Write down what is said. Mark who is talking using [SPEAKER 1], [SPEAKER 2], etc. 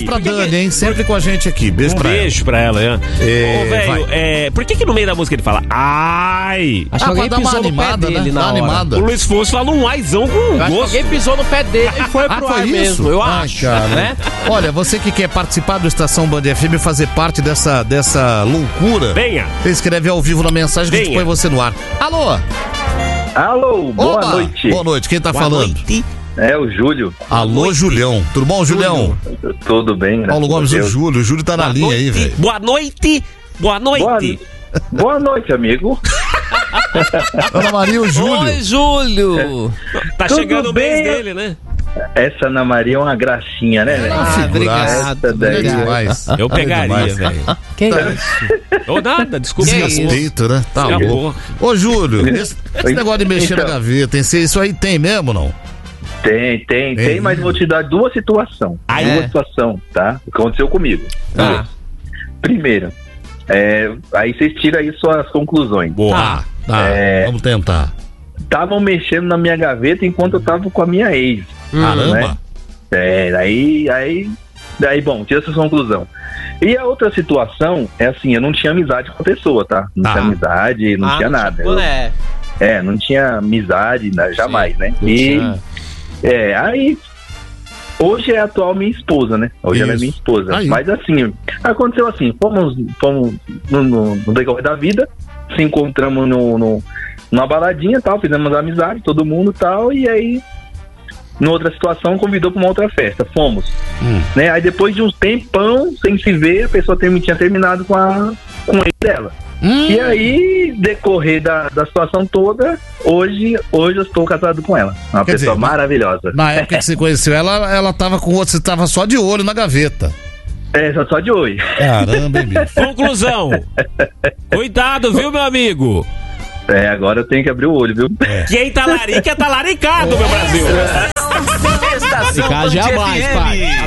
[SPEAKER 1] pra Dani, hein? Sempre com a gente aqui. Beijo pra ela.
[SPEAKER 2] Beijo pra ela, né? Ô, velho,
[SPEAKER 1] vai.
[SPEAKER 2] por que no meio da música ele fala ai?
[SPEAKER 3] Acho que alguém
[SPEAKER 1] pra dar uma
[SPEAKER 3] pisou no pé
[SPEAKER 1] animada,
[SPEAKER 3] dele
[SPEAKER 1] né?
[SPEAKER 3] na
[SPEAKER 1] Dá uma
[SPEAKER 3] hora.
[SPEAKER 1] animada.
[SPEAKER 2] O Luiz Fonso fala um aizão com
[SPEAKER 3] Eu acho que
[SPEAKER 2] gosto.
[SPEAKER 3] alguém pisou no pé dele e foi pro
[SPEAKER 1] foi
[SPEAKER 3] ar
[SPEAKER 1] isso?
[SPEAKER 3] mesmo, eu acho.
[SPEAKER 1] Cara.
[SPEAKER 3] Né?
[SPEAKER 1] Olha, você que quer participar do Estação Band FM e fazer parte dessa loucura,
[SPEAKER 2] Venha.
[SPEAKER 1] você escreve ao vivo na mensagem que a gente
[SPEAKER 2] Venha.
[SPEAKER 1] põe você no ar. Alô?
[SPEAKER 4] Alô, boa
[SPEAKER 1] Opa!
[SPEAKER 4] noite.
[SPEAKER 1] Boa noite, quem tá falando?
[SPEAKER 2] Noite.
[SPEAKER 4] É o Júlio.
[SPEAKER 1] Alô, Julião. Tudo bom, Julião?
[SPEAKER 4] Tudo bem,
[SPEAKER 1] Paulo Gomes e o Júlio. O Júlio tá na
[SPEAKER 2] Boa
[SPEAKER 1] linha aí,
[SPEAKER 2] noite.
[SPEAKER 1] velho.
[SPEAKER 2] Boa noite. Boa noite.
[SPEAKER 4] Boa noite, amigo.
[SPEAKER 1] Ana Maria, o Júlio.
[SPEAKER 3] Oi, Júlio.
[SPEAKER 2] Tá
[SPEAKER 4] Tudo
[SPEAKER 2] chegando o mês
[SPEAKER 4] bem?
[SPEAKER 2] dele, né?
[SPEAKER 4] Essa Ana Maria é uma gracinha, né, velho?
[SPEAKER 3] Obrigado.
[SPEAKER 4] Essa daí.
[SPEAKER 3] Obrigado.
[SPEAKER 1] Demais.
[SPEAKER 2] Eu
[SPEAKER 1] É
[SPEAKER 2] pegaria,
[SPEAKER 1] demais.
[SPEAKER 2] velho.
[SPEAKER 3] Que isso?
[SPEAKER 2] Ou nada, desculpa.
[SPEAKER 3] Que
[SPEAKER 1] Desrespeito, né? Tá
[SPEAKER 2] Cala a
[SPEAKER 1] louco.
[SPEAKER 2] boca.
[SPEAKER 1] Ô, Júlio, esse negócio de mexer
[SPEAKER 4] Então.
[SPEAKER 1] na gaveta, isso aí tem mesmo, não?
[SPEAKER 4] Tem, mas vou te dar duas situações.
[SPEAKER 2] Ai,
[SPEAKER 4] Duas
[SPEAKER 2] é?
[SPEAKER 4] situações, tá? O que aconteceu comigo.
[SPEAKER 3] Tá.
[SPEAKER 4] Primeiro, aí vocês tiram aí suas conclusões.
[SPEAKER 1] Boa. Tá, vamos tentar.
[SPEAKER 4] Estavam mexendo na minha gaveta enquanto eu tava com a minha ex.
[SPEAKER 1] Caramba.
[SPEAKER 4] Daí, bom, tira essa conclusão. E a outra situação é assim, eu não tinha amizade com a pessoa, tá? Não tinha amizade, não tinha nada. Não tinha amizade, jamais, né? Aí, hoje é a atual minha esposa, né? Hoje ela é minha esposa.
[SPEAKER 1] Aí.
[SPEAKER 4] Mas assim, aconteceu assim, fomos no decorrer da vida, se encontramos numa baladinha e tal, fizemos amizade, todo mundo e tal, e aí, numa outra situação, convidou pra uma outra festa. Fomos. Né? Aí depois de um tempão sem se ver, a pessoa tinha terminado com ele dela. E aí, decorrer da situação toda, hoje eu estou casado com ela. Uma
[SPEAKER 1] Quer
[SPEAKER 4] pessoa
[SPEAKER 1] dizer,
[SPEAKER 4] maravilhosa.
[SPEAKER 1] Na época que você conheceu ela tava com outro, você tava só de olho na gaveta.
[SPEAKER 4] Só de hoje.
[SPEAKER 1] Caramba, hein, bicho?
[SPEAKER 2] Conclusão. Cuidado, viu, meu amigo?
[SPEAKER 4] Agora eu tenho que abrir o olho, viu?
[SPEAKER 2] Quem tá larica é talaricado, meu Brasil.
[SPEAKER 3] Ficar jamais, pai.